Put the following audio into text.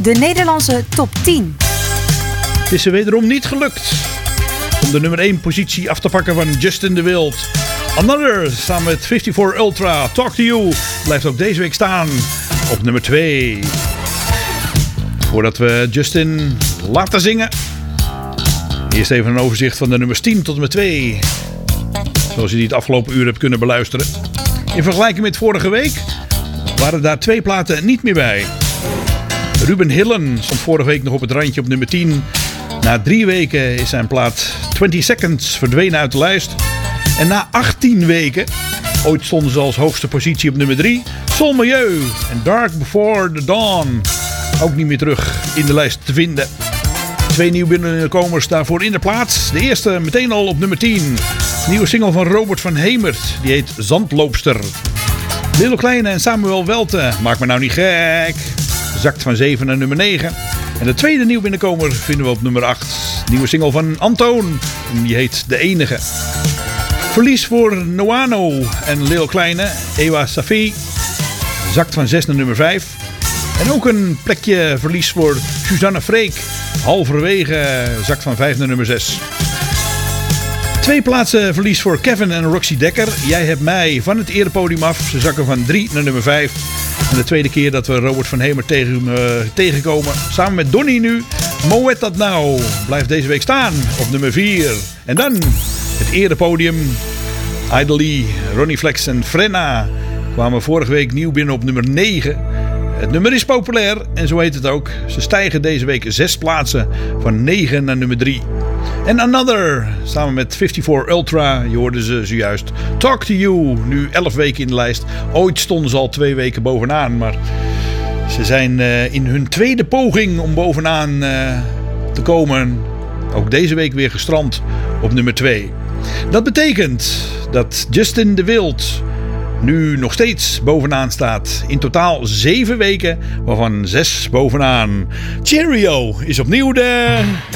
De Nederlandse top 10. Het is er wederom niet gelukt om de nummer 1 positie af te pakken van Justin de Wild. Another, samen met 54 Ultra, Talk to You, blijft ook deze week staan op nummer 2. Voordat we Justin laten zingen, eerst even een overzicht van de nummers 10 tot en met 2. Zoals je die het afgelopen uur hebt kunnen beluisteren. In vergelijking met vorige week waren daar 2 platen niet meer bij. Ruben Hillen stond vorige week nog op het randje op nummer 10. Na 3 weken is zijn plaat 20 Seconds verdwenen uit de lijst. En na 18 weken, ooit stonden ze als hoogste positie op nummer 3, Sol Milieu en Dark Before the Dawn. Ook niet meer terug in de lijst te vinden. 2 nieuw binnenkomers daarvoor in de plaats. De eerste meteen al op nummer 10. Nieuwe single van Robert van Hemert. Die heet Zandloopster. Lil Kleine en Samuel Welte. Maak me nou niet gek. Zakt van 7 naar nummer 9. En de tweede nieuw binnenkomer vinden we op nummer 8. Nieuwe single van Antoon. En die heet De Enige. Verlies voor Noano en Lil Kleine. Ewa Safi. Zakt van 6 naar nummer 5. En ook een plekje verlies voor Suzanne Freek. Halverwege zakt van 5 naar nummer 6. 2 plaatsen verlies voor Kevin en Roxy Dekker. Jij hebt mij van het erepodium af. Ze zakken van 3 naar nummer 5. En de tweede keer dat we Robert van Hemert tegenkomen. Samen met Donnie nu. Moet dat nou? Blijft deze week staan op nummer 4. En dan het erepodium. Idly, Ronnie Flex en Frenna kwamen vorige week nieuw binnen op nummer 9. Het nummer is populair en zo heet het ook. Ze stijgen deze week 6 plaatsen van 9 naar nummer 3. En Another, samen met 54 Ultra, je hoorde ze zojuist. Talk to You, nu 11 weken in de lijst. Ooit stonden ze al 2 weken bovenaan, maar ze zijn in hun tweede poging om bovenaan te komen ook deze week weer gestrand op nummer 2. Dat betekent dat Justin de Wild nu nog steeds bovenaan staat. In totaal 7 weken, waarvan 6 bovenaan. Cheerio is opnieuw de